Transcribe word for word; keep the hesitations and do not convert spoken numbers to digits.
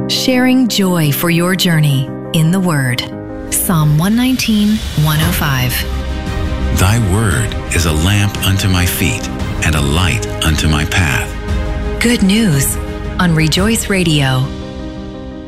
Sharing joy for your journey in the Word. Psalm one nineteen, one oh five. Thy word is a lamp unto my feet and a light unto my path. Good news on Rejoice Radio.